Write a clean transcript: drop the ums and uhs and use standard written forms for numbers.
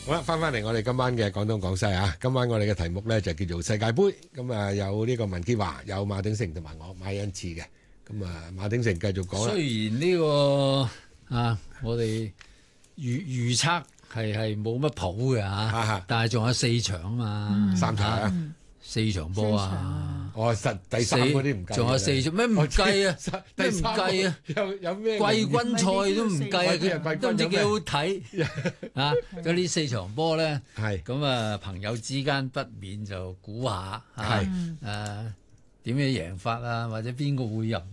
好啦，翻嚟我哋今晚嘅廣東廣西啊！今晚我哋嘅題目咧就叫做世界盃，咁啊有呢個文潔華、有馬鼎盛同埋我馬恩賜嘅，咁啊馬鼎盛繼續講啦。 雖然呢個我哋預測係冇乜譜嘅嚇，但係仲有4場啊嘛 ，3場 4場波啊！ 哦，第3嗰啲唔計， 仲有4場咩唔計啊？咩唔計啊？ 有咩季軍賽都唔計啊！都唔知幾好睇啊！咁呢4場波咧，咁啊朋友之間不免就估下點樣贏法啊，或者邊個會入